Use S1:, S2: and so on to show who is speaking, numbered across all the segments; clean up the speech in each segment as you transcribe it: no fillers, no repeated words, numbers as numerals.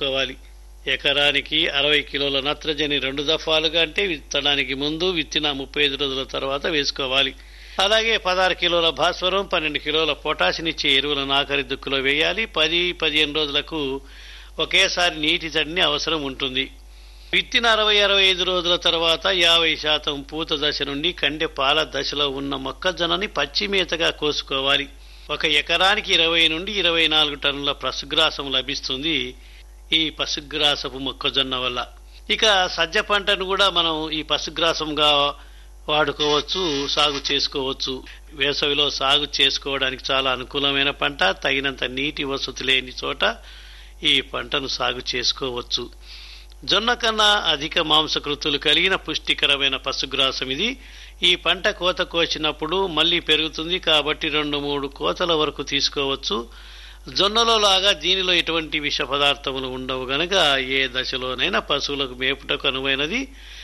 S1: వేసుకోవాలి. ఎకరానికి 60 కిలోల నత్రజని 2 దఫాలుగా అంటే విత్తడానికి ముందు, విత్తిన 35 రోజుల తర్వాత వేసుకోవాలి. అలాగే 16 కిలోల భాస్వరం, 12 కిలోల పొటాషినిచ్చే ఎరువులను ఆఖరి దుక్కులో వేయాలి. 10-15 రోజులకు ఒకేసారి నీటి తడిని అవసరం ఉంటుంది. విత్తిన 60-65 రోజుల తర్వాత 50% పూత దశ నుండి కండె పాల దశలో ఉన్న మొక్కజొన్నని పచ్చి మేతగా కోసుకోవాలి. ఒక ఎకరానికి 20 నుండి 24 టన్నుల పశుగ్రాసం లభిస్తుంది ఈ పశుగ్రాసపు మొక్కజొన్న వల్ల. ఇక సజ్జ పంటను కూడా మనం ఈ పశుగ్రాసంగా వాడుకోవచ్చు, సాగు చేసుకోవచ్చు. వేసవిలో సాగు చేసుకోవడానికి చాలా అనుకూలమైన పంట. తగినంత నీటి వసతి లేని చోట ఈ పంటను సాగు చేసుకోవచ్చు. జొన్న కన్నా అధిక మాంసకృతులు కలిగిన పుష్టికరమైన పశుగ్రాసం ఇది. ఈ పంట కోత కోసినప్పుడు మళ్లీ పెరుగుతుంది కాబట్టి 2-3 కోతల వరకు తీసుకోవచ్చు. జొన్నలో లాగా దీనిలో ఎటువంటి విష పదార్థములు ఉండవు గనక ఏ దశలోనైనా పశువులకు మేపుటకు అనువైనది.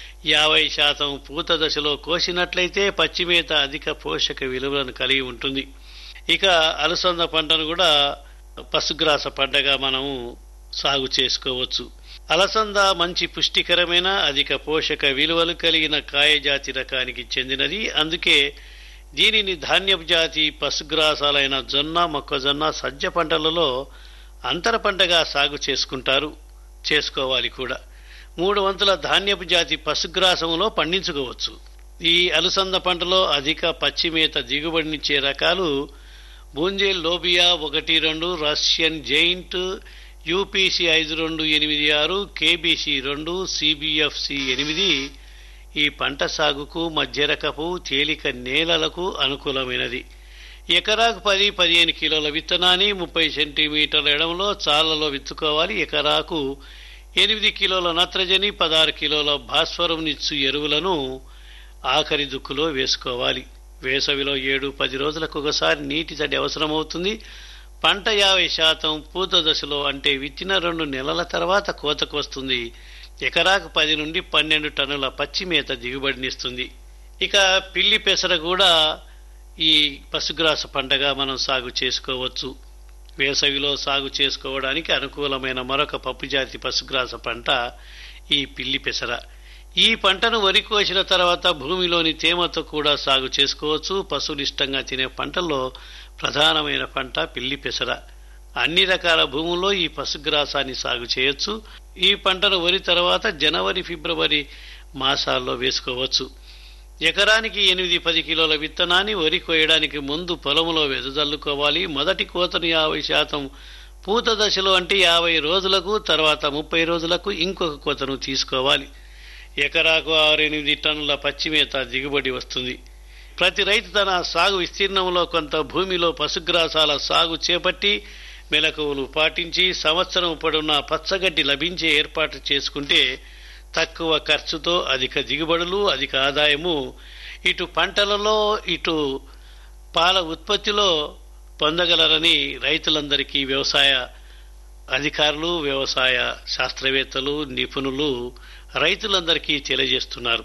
S1: 50% పూత దశలో కోసినట్లయితే పచ్చిమేత అధిక పోషక విలువలను కలిగి ఉంటుంది. ఇక అలసంద పంటను కూడా పశుగ్రాస పంటగా మనము సాగు చేసుకోవచ్చు. అలసంద మంచి పుష్టికరమైన అధిక పోషక విలువలు కలిగిన కాయజాతి రకానికి చెందినది. అందుకే దీనిని ధాన్యపు జాతి పశుగ్రాసాలైన జొన్న, మొక్కజొన్న, సజ్జ పంటలలో అంతర పంటగా సాగు చేసుకోవాలి కూడా. 3 వంతుల ధాన్యపు జాతి పశుగ్రాసంలో పండించుకోవచ్చు. ఈ అలసంద పంటలో అధిక పచ్చిమేత దిగుబడినిచ్చే రకాలు బూంజేల్ lobia 1-2, Russian giant, UPC 5286, KBC 2, CBFC 8. ఈ పంట సాగుకు మధ్యరకపు తేలిక నేలలకు అనుకూలమైనది. ఎకరాకు 10-15 కిలోల విత్తనాన్ని 30 సెంటీమీటర్ల ఎడంలో చాలలో విత్తుకోవాలి. ఎకరాకు 8 కిలోల నత్రజని, 16 కిలోల భాస్వరం నిచ్చు ఎరువులను ఆఖరి దుక్కులో వేసుకోవాలి. వేసవిలో 7-10 రోజులకు ఒకసారి నీటి తడి అవసరమవుతుంది. పంట 50% పూత దశలో అంటే విత్తిన 2 నెలల తర్వాత కోతకు వస్తుంది. ఎకరాకు 10 నుండి 12 టన్నుల పచ్చి మేత దిగుబడినిస్తుంది. ఇక పిల్లి పెసర కూడా ఈ పశుగ్రాస పంటగా మనం సాగు చేసుకోవచ్చు. వేసవిలో సాగు చేసుకోవడానికి అనుకూలమైన మరొక పప్పుజాతి పశుగ్రాస పంట ఈ పిల్లి పెసర. ఈ పంటను వరి కోసిన తర్వాత భూమిలోని తేమతో కూడా సాగు చేసుకోవచ్చు. పశువులు ఇష్టంగా తినే పంటల్లో ప్రధానమైన పంట పిల్లి పెసర. అన్ని రకాల భూముల్లో ఈ పశుగ్రాసాన్ని సాగు చేయొచ్చు. ఈ పంటను వరి తర్వాత జనవరి-ఫిబ్రవరి మాసాల్లో వేసుకోవచ్చు. ఎకరానికి 8-10 కిలోల విత్తనాన్ని వరి కోయడానికి ముందు పొలంలో వెదజల్లుకోవాలి. మొదటి కోతను 50% పూత దశలో అంటే 50 రోజులకు, తర్వాత 30 రోజులకు ఇంకొక కోతను తీసుకోవాలి. ఎకరాకు 6-8 టన్నుల పచ్చిమేత దిగుబడి వస్తుంది. ప్రతి రైతు తన సాగు విస్తీర్ణంలో కొంత భూమిలో పశుగ్రాసాల సాగు చేపట్టి మెలకువలు పాటించి సంవత్సరం పొడవునా పచ్చగడ్డి లభించే ఏర్పాటు చేసుకుంటే తక్కువ ఖర్చుతో అధిక దిగుబడులు, అధిక ఆదాయము ఇటు పంటలలో ఇటు పాల ఉత్పత్తిలో పొందగలరని రైతులందరికీ వ్యవసాయ అధికారులు, వ్యవసాయ శాస్త్రవేత్తలు, నిపుణులు రైతులందరికీ తెలియజేస్తున్నారు.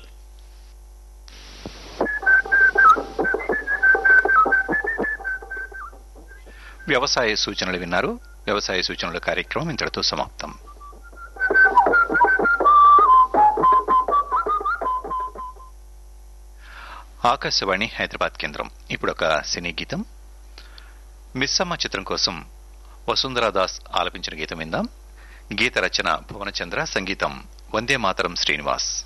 S2: వ్యవసాయ సూచనలు విన్నారు. వ్యవసాయ సూచనల కార్యక్రమం ఇంతటితో సమాప్తం. ఆకాశవాణి హైదరాబాద్ కేంద్రం. ఇప్పుడు ఒక సినీ గీతం. మిస్సమ్మ చిత్రం కోసం వసుంధరాదాస్ ఆలపించిన గీతం విందాం. గీత రచన భువనచంద్ర, సంగీతం వందే మాతరం శ్రీనివాస్.